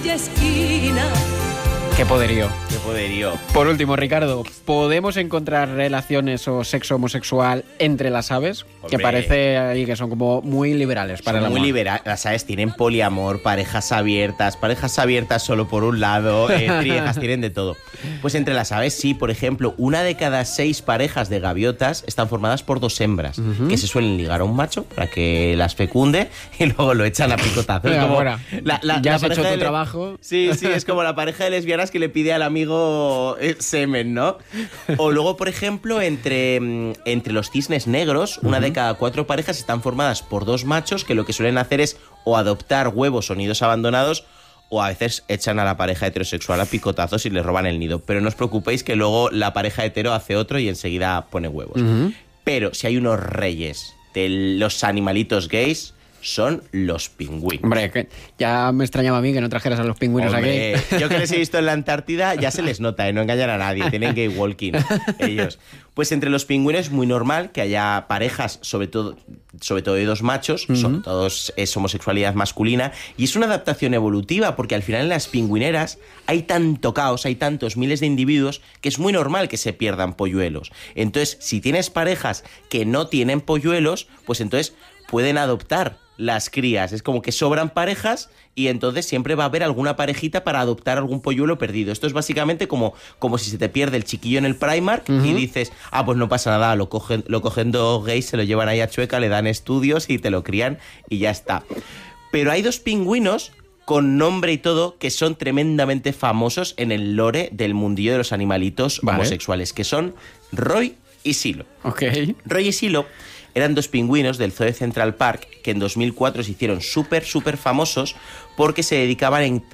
Qué poderío. Qué poderío. Por último, Ricardo, ¿podemos encontrar relaciones o sexo homosexual entre las aves? Hombre. Que parece ahí que son como muy liberales para el amor. Muy liberales, las aves tienen poliamor, parejas abiertas solo por un lado, triejas, tienen de todo. Pues entre las aves sí, por ejemplo, 1 de cada 6 parejas de gaviotas están formadas por 2 hembras, que se suelen ligar a un macho para que las fecunde y luego lo echan a picotazos. Venga, Como fuera. Ya has hecho tu de trabajo. Sí, es como la pareja de lesbianas que le pide al amigo semen, ¿no? O luego, por ejemplo, entre los cisnes negros, 1 de cada 4 parejas están formadas por 2 machos que lo que suelen hacer es o adoptar huevos o nidos abandonados, o a veces echan a la pareja heterosexual a picotazos y les roban el nido. Pero no os preocupéis que luego la pareja hetero hace otro y enseguida pone huevos. Pero si hay unos reyes de los animalitos gays, son los pingüinos. Hombre, que ya me extrañaba a mí que no trajeras a los pingüinos Hombre, aquí. yo que les he visto en la Antártida ya se les nota, no engañan a nadie, tienen gay walking ellos. Pues entre los pingüinos es muy normal que haya parejas, sobre todo de 2 machos, son todos es homosexualidad masculina, y es una adaptación evolutiva porque al final en las pingüineras hay tanto caos, hay tantos miles de individuos que es muy normal que se pierdan polluelos. Entonces, si tienes parejas que no tienen polluelos, pues entonces pueden adoptar las crías. Es como que sobran parejas y entonces siempre va a haber alguna parejita para adoptar algún polluelo perdido. Esto es básicamente como si se te pierde el chiquillo en el Primark y dices, pues no pasa nada, lo cogen 2 gays, se lo llevan ahí a Chueca, le dan estudios y te lo crían y ya está. Pero hay 2 pingüinos con nombre y todo que son tremendamente famosos en el lore del mundillo de los animalitos homosexuales, que son Roy y Silo. Ok. Roy y Silo eran 2 pingüinos del Zoo de Central Park que en 2004 se hicieron súper famosos porque se dedicaban